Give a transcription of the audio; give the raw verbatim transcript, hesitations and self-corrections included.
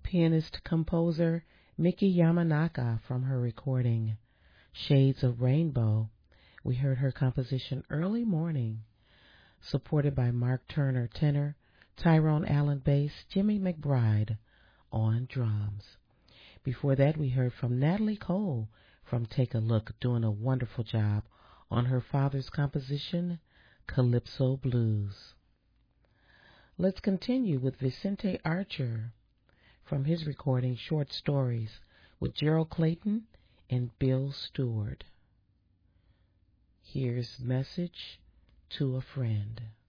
pianist-composer Miki Yamanaka from her recording Shades of Rainbow. We heard her composition Early Morning, supported by Mark Turner tenor, Tyrone Allen bass, Jimmy McBride on drums. Before that, we heard from Natalie Cole from Take a Look, doing a wonderful job on her father's composition, Calypso Blues. Let's continue with Vicente Archer from his recording Short Stories with Gerald Clayton and Bill Stewart. Here's Message to a Friend.